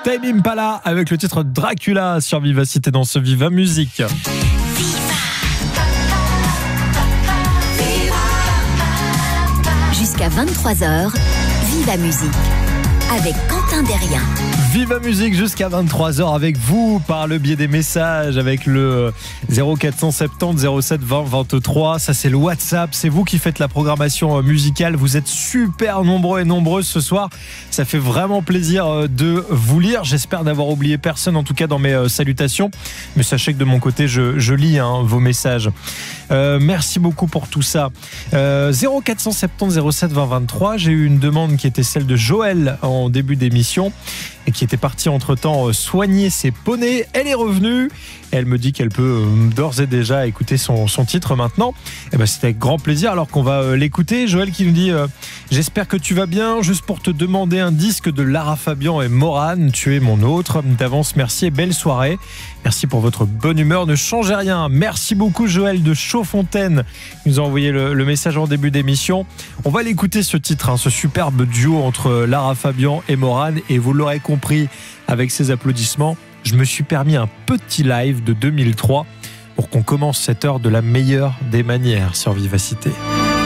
Tame Impala avec le titre Dracula sur Vivacité dans ce Viva Musique. Jusqu'à 23h, Viva Musique avec Quentin Derrien. Viva Musique jusqu'à 23h avec vous par le biais des messages avec le 0470 07 20 23. Ça c'est le WhatsApp, c'est vous qui faites la programmation musicale. Vous êtes super nombreux et nombreuses ce soir. Ça fait vraiment plaisir de vous lire. J'espère n'avoir oublié personne en tout cas dans mes salutations. Mais sachez que de mon côté je lis vos messages. Merci beaucoup pour tout ça. 0470 07 20 23. J'ai eu une demande qui était celle de Joël en début d'émission et qui était partie entre-temps soigner ses poneys. Elle est revenue. Elle me dit qu'elle peut d'ores et déjà écouter son titre maintenant. Et ben, c'est avec grand plaisir alors qu'on va l'écouter. Joël qui nous dit j'espère que tu vas bien. Juste pour te demander un disque de Lara Fabian et Morane. Tu es mon autre. D'avance, merci et belle soirée. Merci pour votre bonne humeur. Ne changez rien. Merci beaucoup Joël de Chaudfontaine. Il nous a envoyé le message en début d'émission. On va l'écouter ce titre, ce superbe duo entre Lara Fabian et Morane. Et vous l'aurez compris avec ces applaudissements, je me suis permis un petit live de 2003 pour qu'on commence cette heure de la meilleure des manières sur Vivacité.